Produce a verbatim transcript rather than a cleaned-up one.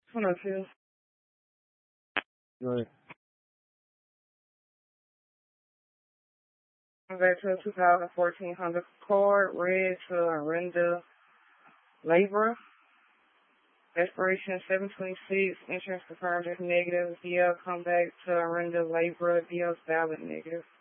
one oh two. Go ahead. I'm back to a two thousand fourteen Honda Accord, red to Arenda Labor. Expiration seven twenty-six. Insurance confirmed as negative. D L come back to Arenda Labor. D L's valid negative.